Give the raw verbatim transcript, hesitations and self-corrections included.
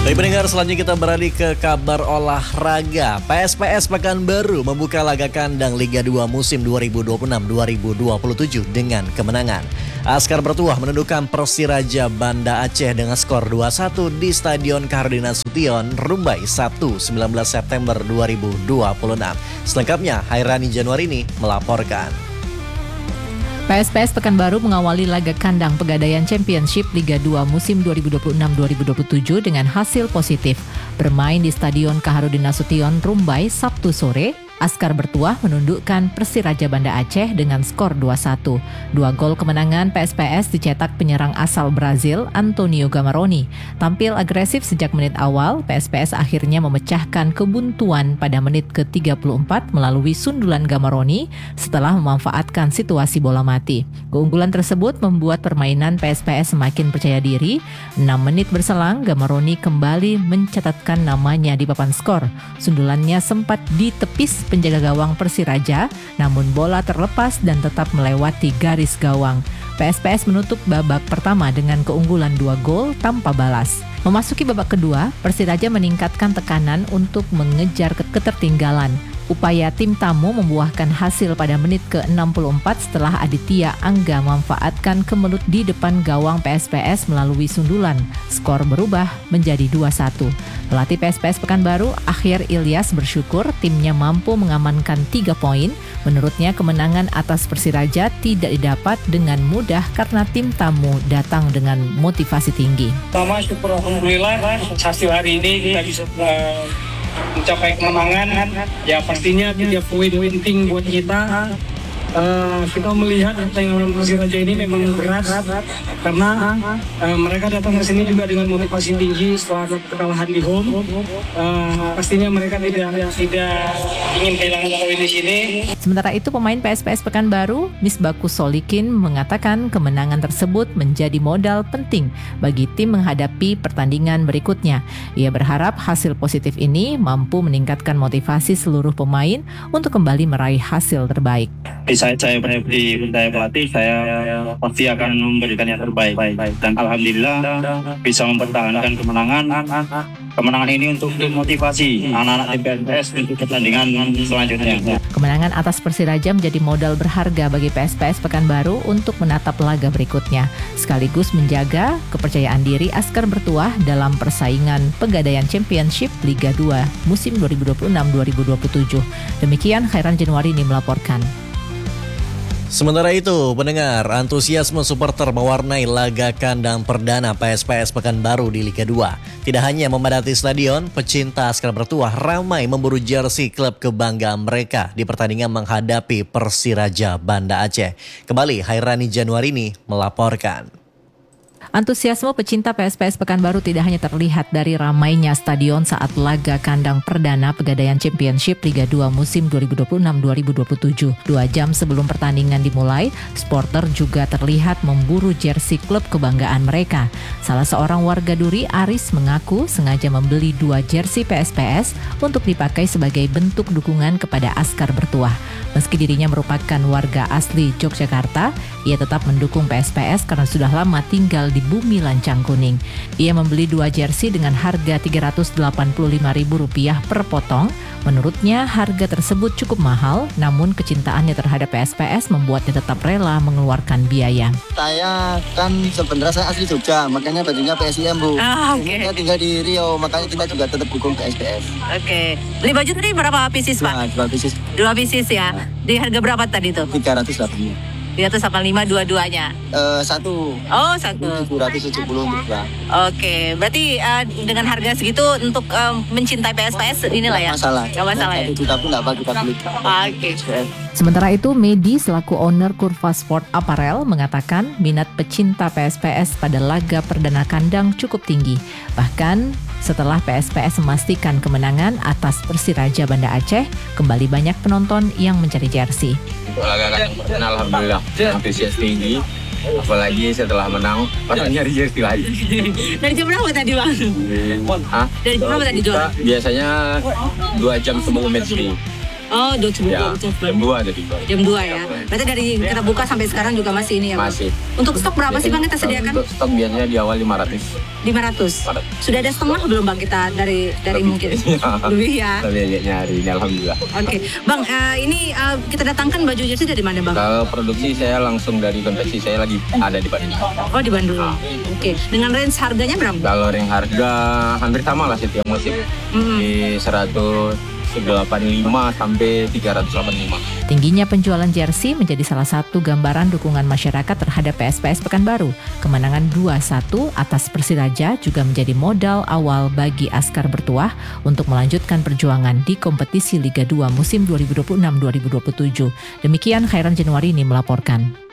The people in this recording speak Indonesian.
Baik pendengar, selanjutnya kita beralih ke kabar olahraga. P S P S Pekanbaru membuka laga kandang Liga dua musim dua ribu dua puluh enam dua ribu dua puluh tujuh dengan kemenangan. Askar Bertuah menundukkan Persiraja Banda Aceh dengan skor dua satu di Stadion Kahardin Nasution, Rumbai, Sabtu sembilan belas September dua ribu dua puluh enam. Selengkapnya, Hairani Januarini melaporkan. P S P S Pekanbaru mengawali laga kandang Pegadaian Championship Liga dua musim dua ribu dua puluh enam dua ribu dua puluh tujuh dengan hasil positif. Bermain di Stadion Kahardin Nasution, Rumbai, Sabtu sore, Askar Bertuah menundukkan Persiraja Banda Aceh dengan skor dua satu. Dua gol kemenangan P S P S dicetak penyerang asal Brazil, Antonio Gamaroni. Tampil agresif sejak menit awal, P S P S akhirnya memecahkan kebuntuan pada menit ke tiga puluh empat melalui sundulan Gamaroni setelah memanfaatkan situasi bola mati. Keunggulan tersebut membuat permainan P S P S semakin percaya diri. enam menit berselang, Gamaroni kembali mencatatkan namanya di papan skor. Sundulannya sempat ditepis penjaga gawang Persiraja, namun bola terlepas dan tetap melewati garis gawang. P S P S menutup babak pertama dengan keunggulan dua gol tanpa balas. Memasuki babak kedua, Persiraja meningkatkan tekanan untuk mengejar ketertinggalan. Upaya tim tamu membuahkan hasil pada menit ke enam puluh empat setelah Aditya Angga memanfaatkan kemelut di depan gawang P S P S melalui sundulan. Skor berubah menjadi dua satu. Pelatih P S P S Pekanbaru, Akhir Ilyas, bersyukur timnya mampu mengamankan tiga poin. Menurutnya kemenangan atas Persiraja tidak didapat dengan mudah karena tim tamu datang dengan motivasi tinggi. Pertama, syukur alhamdulillah hasil hari ini kita bisa uh, mencapai kemenangan. Ya pastinya tiga poin penting buat kita. Uh, kita melihat pertandingan Persiraja ini memang berat karena uh, mereka datang ke sini juga dengan motivasi tinggi setelah kekalahan di home. Uh, pastinya mereka tidak tidak ingin kehilangan poin di sini. Sementara itu, pemain P S P S Pekanbaru, Misbakus Solikin, mengatakan kemenangan tersebut menjadi modal penting bagi tim menghadapi pertandingan berikutnya. Ia berharap hasil positif ini mampu meningkatkan motivasi seluruh pemain untuk kembali meraih hasil terbaik. Saya saya di bendaya pelatih, saya pasti akan memberikan yang terbaik dan alhamdulillah bisa mempertahankan kemenangan. Kemenangan ini untuk motivasi anak-anak tim P S P S untuk pertandingan selanjutnya. Kemenangan atas Persiraja menjadi modal berharga bagi P S P S Pekanbaru untuk menatap laga berikutnya, sekaligus menjaga kepercayaan diri Askar Bertuah dalam persaingan Pegadaian Championship Liga dua musim dua ribu dua puluh enam dua ribu dua puluh tujuh. Demikian Khairan Januarini melaporkan. Sementara itu, pendengar, antusiasme supporter mewarnai laga kandang perdana P S P S Pekanbaru di Liga dua. Tidak hanya memadati stadion, pecinta Askar Bertuah ramai memburu jersey klub kebanggaan mereka di pertandingan menghadapi Persiraja Banda Aceh. Kembali, Hairani Januarini melaporkan. Antusiasme pecinta P S P S Pekanbaru tidak hanya terlihat dari ramainya stadion saat laga kandang perdana Pegadaian Championship Liga dua musim dua ribu dua puluh enam dua ribu dua puluh tujuh. Dua jam sebelum pertandingan dimulai, supporter juga terlihat memburu jersey klub kebanggaan mereka. Salah seorang warga Duri, Aris, mengaku sengaja membeli dua jersey P S P S untuk dipakai sebagai bentuk dukungan kepada Askar Bertuah. Meski dirinya merupakan warga asli Yogyakarta, ia tetap mendukung P S P S karena sudah lama tinggal di Bumi Lancang Kuning. Ia membeli dua jersey dengan harga tiga ratus delapan puluh lima ribu rupiah per potong. Menurutnya harga tersebut cukup mahal, namun kecintaannya terhadap P S P S membuatnya tetap rela mengeluarkan biaya. Saya kan sebenarnya saya asli Jogja, makanya bajunya P S I M, Bu. Ah, oke. Okay. Saya tinggal di Riau, makanya kita juga tetap dukung P S P S. Oke. Okay. Beli baju tadi berapa pieces, Pak? Nah, dua pieces. Dua pieces ya. Di harga berapa tadi tuh? tiga ratus delapan puluh. tiga ratus delapan puluh lima dua-duanya. Uh, satu. Oh, satu. tujuh ratus tujuh puluh dua. Oke, berarti uh, dengan harga segitu untuk um, mencintai P S P S inilah ya. Masalah. Gak masalah ya. Satu juta pun nggak apa kita beli. Oke. Sementara itu, Medi selaku owner Kurva Sport Apparel mengatakan minat pecinta P S P S pada laga perdana kandang cukup tinggi. Bahkan setelah P S P S memastikan kemenangan atas Persiraja Banda Aceh, kembali banyak penonton yang mencari jersey. Laga kandang perdana alhamdulillah antusias tinggi. Apalagi setelah menang, orang nyari jersey lagi. Dari jam berapa tadi, Bang? Hah? Dari jam berapa tadi jual? Biasanya dua jam sebelum match day. Oh, jam Ya, dua. jam dua jadi. Jam dua ya. Berarti dari kita buka sampai sekarang juga masih ini ya, Bang? Masih. Untuk stok berapa sih, Bang, kita sediakan? Untuk stok biasanya di awal lima ratus. lima ratus. Sudah ada setengah belum, Bang, kita dari dari Lebih. mungkin? Lebih ya. Lebih lihatnya hari ini alhamdulillah. Oke, Bang, eh, ini eh, kita datangkan baju jersey dari mana, Bang? Kalau produksi saya langsung dari konveksi, saya lagi ada di Bandung. Oh, di Bandung. Oke, dengan range harganya berapa? Kalau ring harga hampir sama lah setiap musim. Hmm. Di seratus delapan puluh lima sampai tiga ratus delapan puluh lima. Tingginya penjualan jersey menjadi salah satu gambaran dukungan masyarakat terhadap P S P S Pekanbaru. Kemenangan dua satu atas Persiraja juga menjadi modal awal bagi Askar Bertuah untuk melanjutkan perjuangan di kompetisi Liga dua musim dua ribu dua puluh enam dua ribu dua puluh tujuh. Demikian Khairan Januari ini melaporkan.